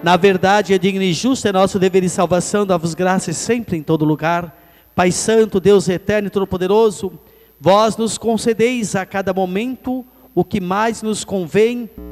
Na verdade, é digno e justo, é nosso dever e salvação, dar-vos graças sempre em todo lugar. Pai Santo, Deus eterno e todo-poderoso, vós nos concedeis a cada momento o que mais nos convém